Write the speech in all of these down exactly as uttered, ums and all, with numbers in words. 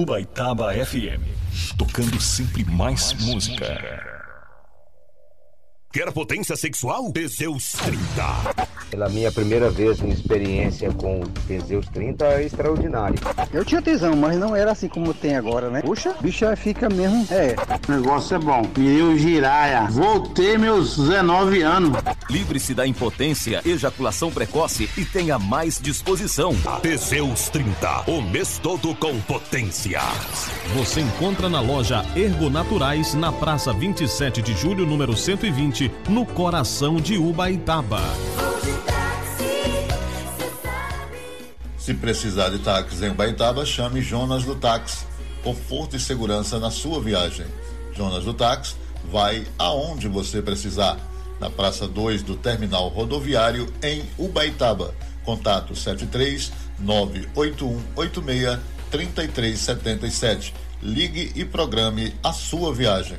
Ubaitaba F M, tocando sempre mais música. Quer potência sexual? Teseus trinta. Pela minha primeira vez em experiência com o Teseus trinta, é extraordinário. Eu tinha tesão, mas não era assim como tem agora, né? Puxa, bicha fica mesmo, é. O negócio é bom. Miril Giraia. Voltei meus dezenove anos. Livre-se da impotência, ejaculação precoce e tenha mais disposição. Teseus trinta, o mês todo com potência. Você encontra na loja Ergonaturais, na Praça vinte e sete de Julho, número cento e vinte, no coração de Ubaitaba. Se precisar de táxis em Ubaitaba, chame Jonas do Táxi. Conforto e segurança na sua viagem. Jonas do Táxi vai aonde você precisar. Na Praça dois do Terminal Rodoviário, em Ubaitaba. Contato sete três nove oito um oito seis três três sete sete. Ligue e programe a sua viagem.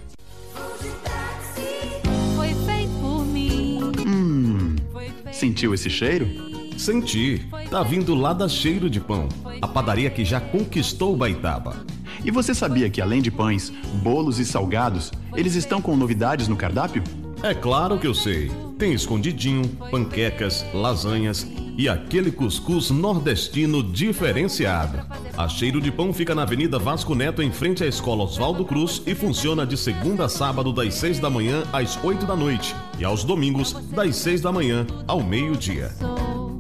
Hum, sentiu esse cheiro? Senti. Tá vindo lá da Cheiro de Pão, a padaria que já conquistou Ubaitaba. E você sabia que além de pães, bolos e salgados, eles estão com novidades no cardápio? É claro que eu sei. Tem escondidinho, panquecas, lasanhas e aquele cuscuz nordestino diferenciado. A Cheiro de Pão fica na Avenida Vasco Neto, em frente à Escola Oswaldo Cruz, e funciona de segunda a sábado, das seis da manhã às oito da noite, e aos domingos, das seis da manhã ao meio-dia.